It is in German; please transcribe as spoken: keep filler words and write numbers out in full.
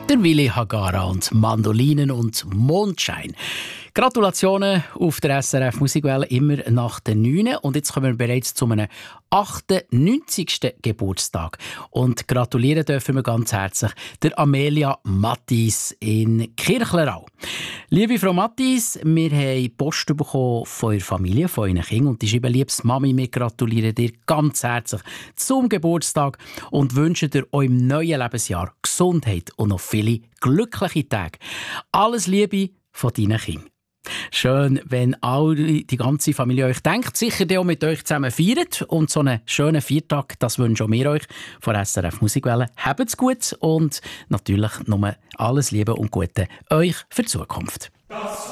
Der Willi Hagara und Mandolinen und Mondschein. Gratulationen auf der S R F Musikwelle immer nach den neun. Und jetzt kommen wir bereits zu einem achtundneunzigsten Geburtstag. Und gratulieren dürfen wir ganz herzlich der Amelia Mattis in Kirchlerau. Liebe Frau Mattis, wir haben Post bekommen von Ihrer Familie, von Ihren Kindern. Und die schreiben, liebes Mami, wir gratulieren dir ganz herzlich zum Geburtstag und wünschen dir auch im neuen Lebensjahr Gesundheit und noch viele glückliche Tage. Alles Liebe von deinen Kindern. Schön, wenn all die ganze Familie euch denkt, sicher auch mit euch zusammen feiert. Und so einen schönen Viertag, das wünschen wir euch von S R F Musikwelle. Habt's gut und natürlich nur alles Liebe und Gute euch für die Zukunft.